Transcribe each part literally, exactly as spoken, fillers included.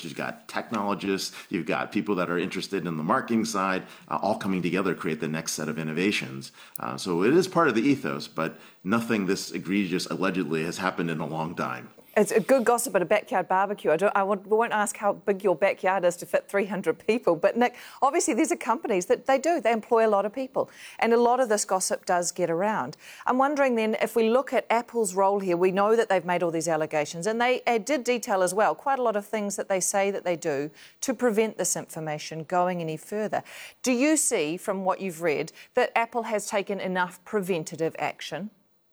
specialists, you've got technologists, you've got people that are interested in the marketing side, uh, all coming together to create the next set of innovations. Uh, so it is part of the ethos, but nothing this egregious allegedly has happened in a long time. It's a good gossip at a backyard barbecue. I, don't, I won't ask how big your backyard is to fit three hundred people. But, Nick, obviously these are companies that they do. They employ a lot of people. And a lot of this gossip does get around. I'm wondering then, if we look at Apple's role here, we know that they've made all these allegations. And they uh, did detail as well quite a lot of things that they say that they do to prevent this information going any further. Do you see, from what you've read, that Apple has taken enough preventative action?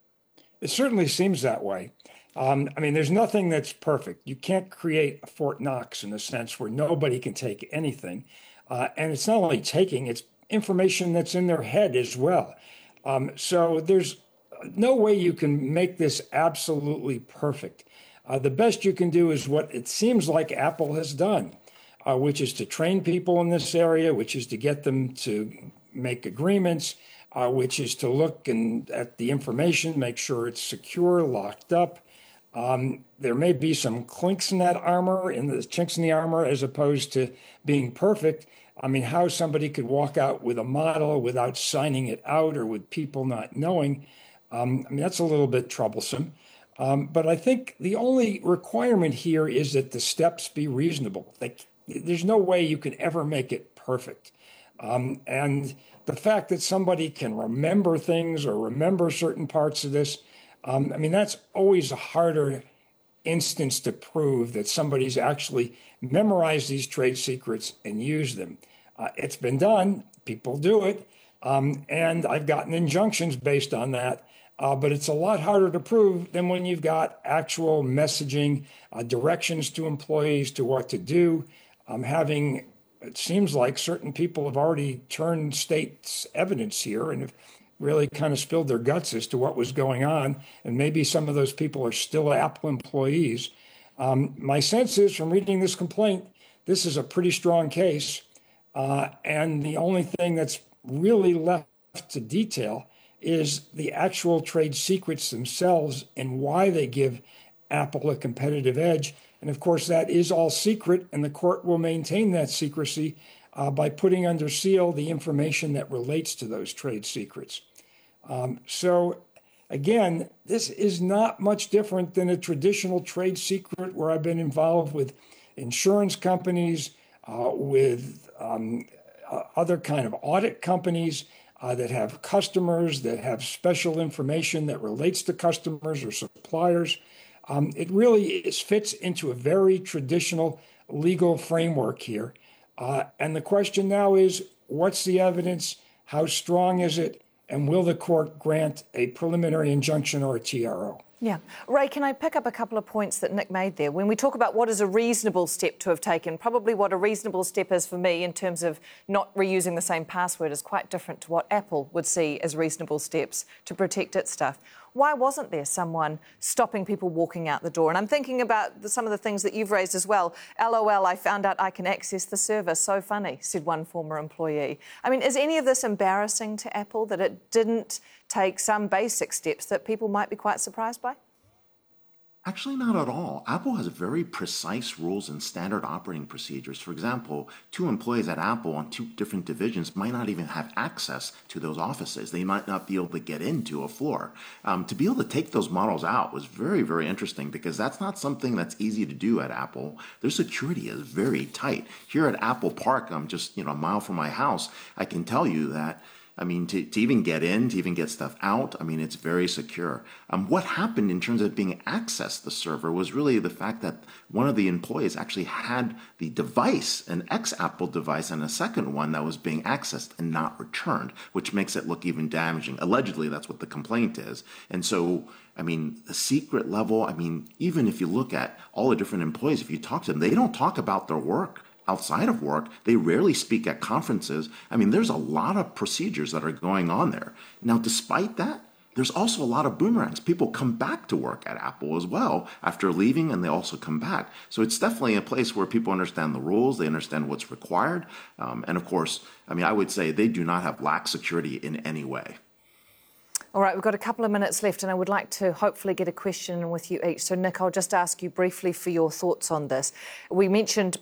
It certainly seems that way. Um, I mean, there's nothing that's perfect. You can't create a Fort Knox in a sense where nobody can take anything. Uh, and it's not only taking, it's information that's in their head as well. Um, so there's no way you can make this absolutely perfect. Uh, the best you can do is what it seems like Apple has done, uh, which is to train people in this area, which is to get them to make agreements, uh, which is to look and at the information, make sure it's secure, locked up. Um, there may be some clinks in that armor, in the chinks in the armor, as opposed to being perfect. I mean, how somebody could walk out with a model without signing it out or with people not knowing, um, I mean, that's a little bit troublesome. Um, but I think the only requirement here is that the steps be reasonable. Like, there's no way you can ever make it perfect. Um, and the fact that somebody can remember things or remember certain parts of this, Um, I mean, that's always a harder instance to prove that somebody's actually memorized these trade secrets and used them. Uh, it's been done. People do it. Um, and I've gotten injunctions based on that. Uh, but it's a lot harder to prove than when you've got actual messaging, uh, directions to employees to what to do. Um, having, it seems like certain people have already turned state's evidence here and have really kind of spilled their guts as to what was going on. And maybe some of those people are still Apple employees. Um, my sense is from reading this complaint, this is a pretty strong case. Uh, and the only thing that's really left to detail is the actual trade secrets themselves and why they give Apple a competitive edge. And of course, that is all secret, and the court will maintain that secrecy uh, by putting under seal the information that relates to those trade secrets. Um, so, again, this is not much different than a traditional trade secret where I've been involved with insurance companies, uh, with um, uh, other kind of audit companies uh, that have customers, that have special information that relates to customers or suppliers. Um, it really is, fits into a very traditional legal framework here. Uh, and the question now is, what's the evidence? How strong is it? And will the court grant a preliminary injunction or a T R O? Yeah. Ray, can I pick up a couple of points that Nick made there? When we talk about what is a reasonable step to have taken, probably what a reasonable step is for me in terms of not reusing the same password is quite different to what Apple would see as reasonable steps to protect its stuff. Why wasn't there someone stopping people walking out the door? And I'm thinking about the, some of the things that you've raised as well. LOL, I found out I can access the server. So funny, said one former employee. I mean, is any of this embarrassing to Apple, that it didn't take some basic steps that people might be quite surprised by? Actually, not at all. Apple has very precise rules and standard operating procedures. For example, two employees at Apple on two different divisions might not even have access to those offices. They might not be able to get into a floor. Um, to be able to take those models out was very, very interesting because that's not something that's easy to do at Apple. Their security is very tight. Here at Apple Park, I'm just you know a mile from my house. I can tell you that I mean, to, to even get in, to even get stuff out, I mean, it's very secure. Um, what happened in terms of being accessed the server was really the fact that one of the employees actually had the device, an ex-Apple device, and a second one that was being accessed and not returned, which makes it look even damaging. Allegedly, that's what the complaint is. And so, I mean, the secret level, I mean, even if you look at all the different employees, if you talk to them, they don't talk about their work outside of work. They rarely speak at conferences. I mean, there's a lot of procedures that are going on there. Now, despite that, there's also a lot of boomerangs. People come back to work at Apple as well after leaving, and they also come back. So it's definitely a place where people understand the rules, they understand what's required. Um, and of course, I mean, I would say they do not have lax security in any way. All right, we've got a couple of minutes left and I would like to hopefully get a question with you each. So, Nick, I'll just ask you briefly for your thoughts on this. We mentioned